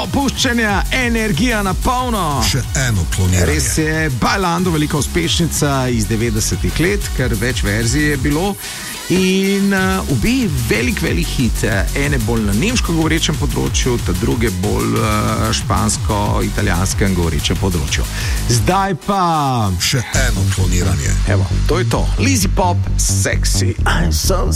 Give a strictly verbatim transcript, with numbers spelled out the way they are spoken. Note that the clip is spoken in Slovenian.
opuščanja, energija na polno. Še eno kloniranje. Res je, Bailando, velika uspešnica iz devetdesetih let, ker več verzij je bilo. In uh, obi velik, velik hit, ene bolj na nemško govorečem področju, ta druge bolj uh, špansko-italijanskem govorečem področju. Zdaj pa še eno kloniranje. Evo, to je to. Lizzy Pop, Sexy, I'm so